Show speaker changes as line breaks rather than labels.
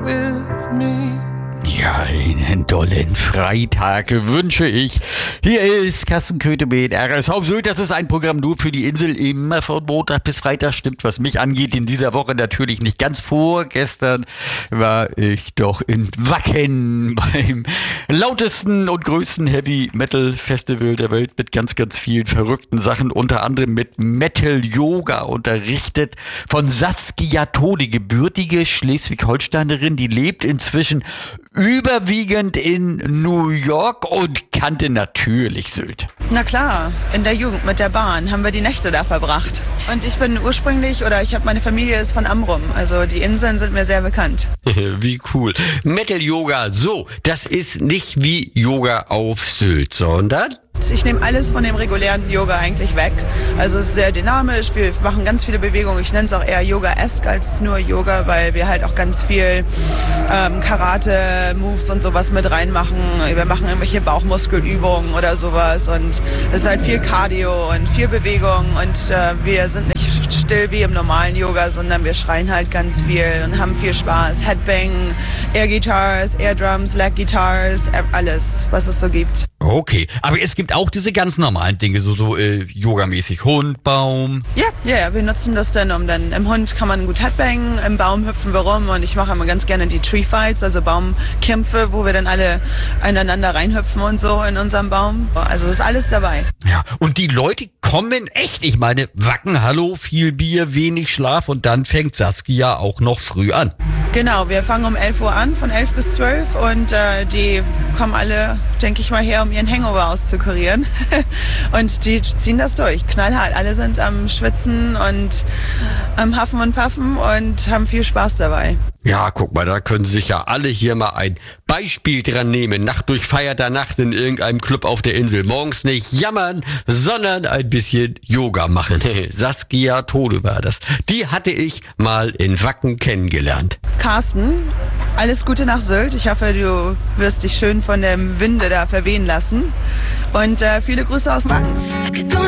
with me.
Ja, einen dollen Freitag wünsche ich. Hier ist Carsten Köthe mit RS auf Sylt. Das ist ein Programm nur für die Insel, immer von Montag bis Freitag. Stimmt, was mich angeht, in dieser Woche natürlich nicht ganz. Vorgestern war ich doch in Wacken beim lautesten und größten Heavy Metal Festival der Welt mit ganz, ganz vielen verrückten Sachen. Unter anderem mit Metal Yoga unterrichtet von Saskia Tode, gebürtige Schleswig-Holsteinerin, die lebt inzwischen überwiegend in New York und kannte natürlich Sylt.
Na klar, in der Jugend mit der Bahn haben wir die Nächte da verbracht. Und ich bin meine Familie ist von Amrum, also die Inseln sind mir sehr bekannt.
Wie cool. Metal Yoga, so, das ist nicht wie Yoga auf Sylt, sondern...
Ich nehme alles von dem regulären Yoga eigentlich weg. Also es ist sehr dynamisch, wir machen ganz viele Bewegungen. Ich nenne es auch eher Yoga-esque als nur Yoga, weil wir halt auch ganz viel Karate-Moves und sowas mit reinmachen. Wir machen irgendwelche Bauchmuskelübungen oder sowas und es ist halt viel Cardio und viel Bewegung und wir sind nicht still wie im normalen Yoga, sondern wir schreien halt ganz viel und haben viel Spaß. Headbang, Air Guitars, Air Drums, Leg Guitars, alles, was es so gibt.
Okay, aber es gibt auch diese ganz normalen Dinge, so yogamäßig Hund, Baum.
Ja, wir nutzen das dann, im Hund kann man gut Headbangen, im Baum hüpfen wir rum und ich mache immer ganz gerne die Tree Fights, also Baumkämpfe, wo wir dann alle einander reinhüpfen und so in unserem Baum. Also ist alles dabei.
Ja, und die Leute kommen echt, ich meine, Wacken, hallo, viel Bier, wenig Schlaf und dann fängt Saskia auch noch früh an.
Genau, wir fangen um 11 Uhr an, von 11 bis 12 und die kommen alle, denke ich mal, her, um ihren Hangover auszukurieren. Und die ziehen das durch, knallhart. Alle sind am Schwitzen und am Huffen und Puffen und haben viel Spaß dabei.
Ja, guck mal, da können sich ja alle hier mal ein Beispiel dran nehmen. Nacht durchfeierter Nacht in irgendeinem Club auf der Insel. Morgens nicht jammern, sondern ein bisschen Yoga machen. Saskia Tode war das. Die hatte ich mal in Wacken kennengelernt.
Carsten, alles Gute nach Sylt. Ich hoffe, du wirst dich schön von dem Winde da verwehen lassen. Und viele Grüße aus Wacken.